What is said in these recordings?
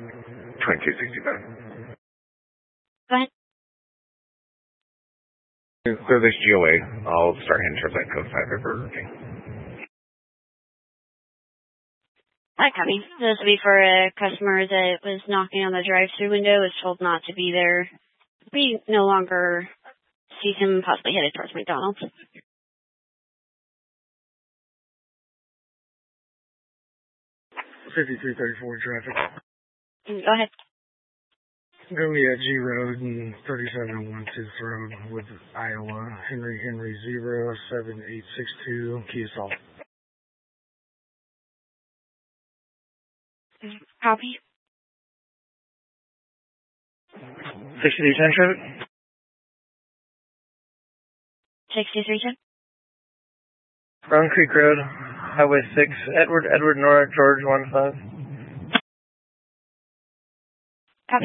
2267. Go ahead. Clear this GOA. I'll start heading towards that code 5 at Burger King. Hi, copy. This will be for a customer that was knocking on the drive-thru window, was told not to be there. We no longer see him possibly headed towards McDonald's. 5334 traffic. Go ahead. Goliad G Road and 3701 Tooth Road with Iowa. Henry 07862 Kia Soul. Copy. 6310 traffic. 6310. Brown Creek Road, Highway 6, Edward, Nora, George 15. Copy.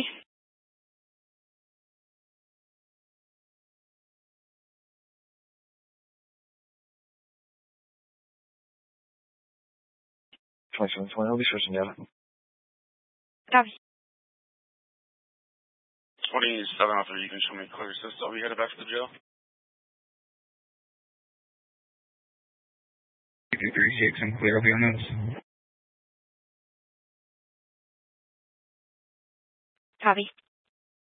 I'll be switching data. Copy. 27 after you can show me clear assist. I'll be headed back to the jail. 236, I'm clear. I'll be on those. Copy.